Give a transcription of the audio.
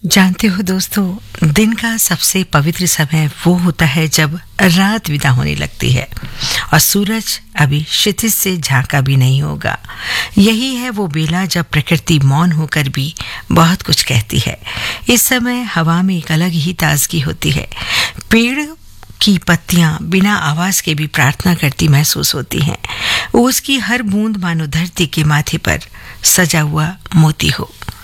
जानते हो दोस्तों, दिन का सबसे पवित्र समय वो होता है जब रात विदा होने लगती है और सूरज अभी क्षितिज से झांका भी नहीं होगा। यही है वो बेला जब प्रकृति मौन होकर भी बहुत कुछ कहती है। इस समय हवा में एक अलग ही ताजगी होती है। पेड़ की पत्तियां बिना आवाज के भी प्रार्थना करती महसूस होती हैं। उसकी हर बूंद मानो धरती के माथे पर सजा हुआ मोती हो।